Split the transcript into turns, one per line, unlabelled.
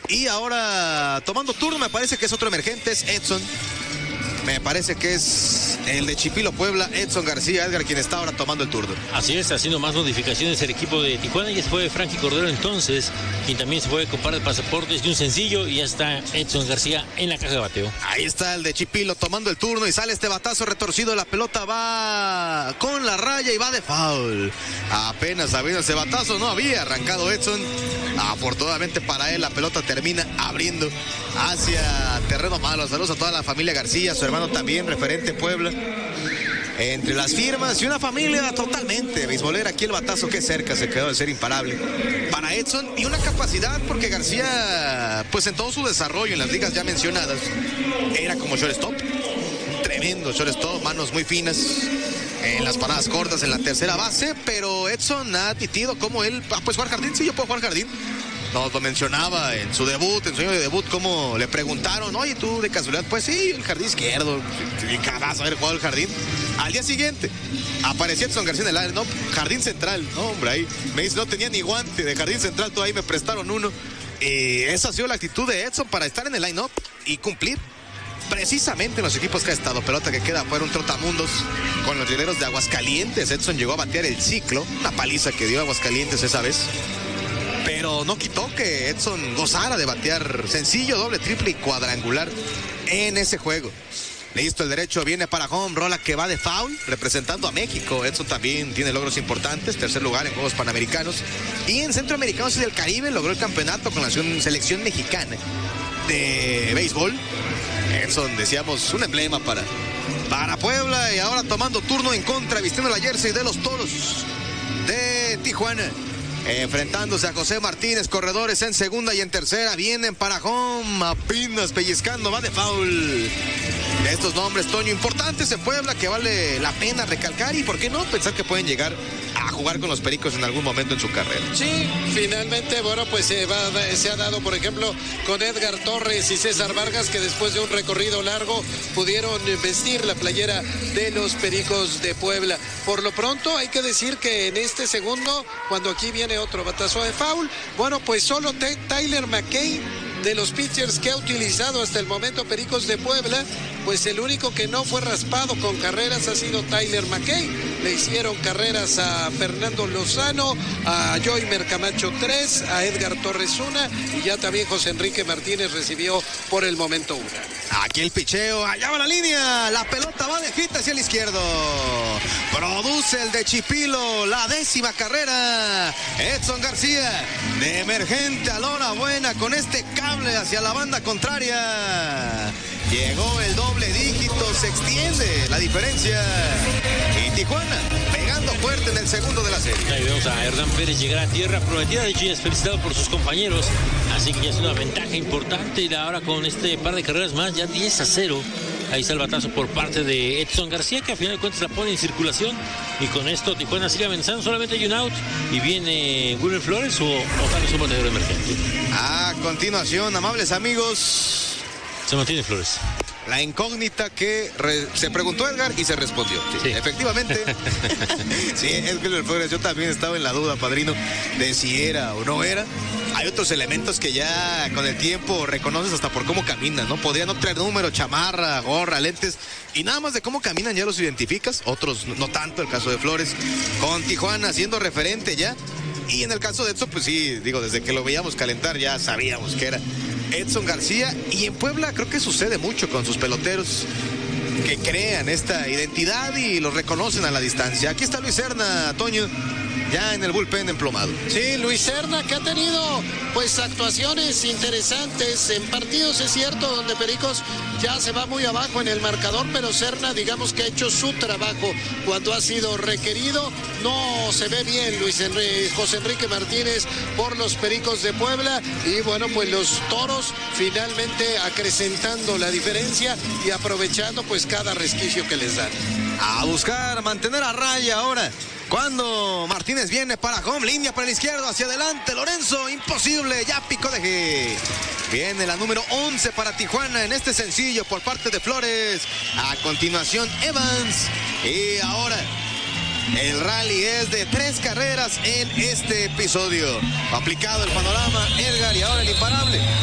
Y ahora tomando turno, me parece que es otro emergente, es Edson. Me parece que es el de Chipilo Puebla, Edson García, Edgar, quien está ahora tomando el turno.
Así es, haciendo más modificaciones el equipo de Tijuana. Ya se fue Frankie Cordero entonces, quien también se fue con par de pasaportes y un sencillo. Y ya está Edson García en la caja de bateo.
Ahí está el de Chipilo tomando el turno y sale este batazo retorcido. La pelota va con la raya y va de foul. Apenas habiendo ese batazo, no había arrancado Edson. Afortunadamente para él, la pelota termina abriendo hacia terreno malo. Saludos a toda la familia García, su hermano también, referente Puebla. Entre las firmas y una familia totalmente beisbolera. Aquí el batazo que cerca se quedó de ser imparable para Edson, y una capacidad porque García, pues en todo su desarrollo en las ligas ya mencionadas, era como shortstop. Tremendo shortstop, manos muy finas en las paradas cortas, en la tercera base, pero Edson ha admitido como él, pues jugar jardín, sí, yo puedo jugar jardín. Nos lo mencionaba en su debut, en su año de debut, como le preguntaron, oye, tú de casualidad, pues sí, el jardín izquierdo, y carajo haber jugado el jardín. Al día siguiente, apareció Edson García en el área, no, jardín central, no, hombre, ahí me dice, no tenía ni guante de jardín central, tú ahí me prestaron uno. Esa ha sido la actitud de Edson para estar en el line-up y cumplir precisamente en los equipos que ha estado. Pelota que queda fuera, un trotamundos con los Rieleros de Aguascalientes. Edson llegó a batear el ciclo, una paliza que dio Aguascalientes esa vez, pero no quitó que Edson gozara de batear sencillo, doble, triple y cuadrangular en ese juego. Listo, el derecho viene para home, rola que va de foul, representando a México. Edson también tiene logros importantes, tercer lugar en Juegos Panamericanos y en Centroamericanos y del Caribe. Logró el campeonato con la selección mexicana de béisbol. Edson, decíamos, un emblema para Puebla, y ahora tomando turno en contra, vistiendo la jersey de los Toros de Tijuana. Enfrentándose a José Martínez, corredores en segunda y en tercera, vienen para home, apenas pellizcando, va de foul. Estos nombres, Toño, importantes en Puebla, que vale la pena recalcar, y por qué no pensar que pueden llegar a jugar con los Pericos en algún momento en su carrera.
Sí, finalmente, bueno, pues se ha dado, por ejemplo, con Edgar Torres y César Vargas, que después de un recorrido largo pudieron vestir la playera de los Pericos de Puebla. Por lo pronto, hay que decir que en este segundo, cuando aquí viene otro batazo de foul, bueno, pues solo Tyler McKay, de los pitchers que ha utilizado hasta el momento Pericos de Puebla, pues el único que no fue raspado con carreras ha sido Tyler McKay. Le hicieron carreras a Fernando Lozano, a Joymer Camacho 3, a Edgar Torres 1, y ya también José Enrique Martínez recibió por el momento 1.
Aquí el picheo, allá va la línea, la pelota va de hit hacia el izquierdo. Produce el de Chipilo, la 10ª carrera. Edson García, de emergente a la hora buena, con este cable hacia la banda contraria. Llegó el doble dígito, se extiende la diferencia. Y Tijuana pegando fuerte en el segundo de la serie.
Ahí vemos a Hernán Pérez llegar a tierra prometida. De hecho, ya es felicitado por sus compañeros. Así que ya es una ventaja importante. Y ahora con este par de carreras más, ya 10-0. Ahí está el batazo por parte de Edson García, que a final de cuentas la pone en circulación. Y con esto Tijuana sigue avanzando. Solamente hay un out. Y viene Wilmer Flores o ojalá su bateador emergente.
A continuación, amables amigos,
Se mantiene Flores.
la incógnita que se preguntó Edgar y se respondió. Sí. Efectivamente. Sí, Edgar Flores, yo también estaba en la duda, padrino, de si era o no era. Hay otros elementos que ya con el tiempo reconoces hasta por cómo caminan, ¿no? Podría no traer número, chamarra, gorra, lentes, y nada más de cómo caminan ya los identificas. Otros no tanto, el caso de Flores, con Tijuana siendo referente ya. Y en el caso de Edson, pues sí, digo, desde que lo veíamos calentar ya sabíamos que era Edson García. Y en Puebla creo que sucede mucho con sus peloteros, que crean esta identidad y los reconocen a la distancia. Aquí está Luis Serna, Toño, ya en el bullpen emplomado.
Sí, Luis Serna, que ha tenido pues actuaciones interesantes en partidos, es cierto, donde Pericos ya se va muy abajo en el marcador, pero Serna, digamos que ha hecho su trabajo cuando ha sido requerido. No se ve bien José Enrique Martínez por los Pericos de Puebla, y bueno, pues los Toros finalmente acrecentando la diferencia y aprovechando pues cada resquicio que les dan.
A buscar mantener a raya ahora. Cuando Martínez viene para home, línea para el izquierdo, hacia adelante, Lorenzo, imposible, ya picó de hit. Viene la número 11 para Tijuana en este sencillo por parte de Flores. A continuación, Evans. Y ahora el rally es de 3 carreras en este episodio. Aplicado el panorama, Edgar, y ahora el imparable